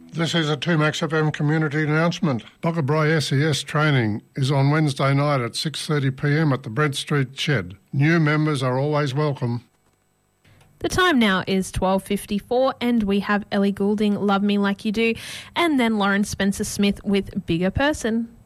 This is a 2Max FM community announcement. Boggabri SES training is on Wednesday night at 6:30pm at the Brent Street Shed. New members are always welcome. The time now is 12:54 and we have Ellie Goulding, Love Me Like You Do, and then Lauren Spencer-Smith with Bigger Person.